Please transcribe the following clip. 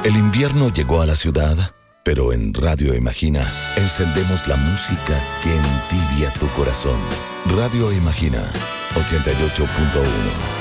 El invierno llegó a la ciudad, pero en Radio Imagina encendemos la música que entibia tu corazón. Radio Imagina 88.1.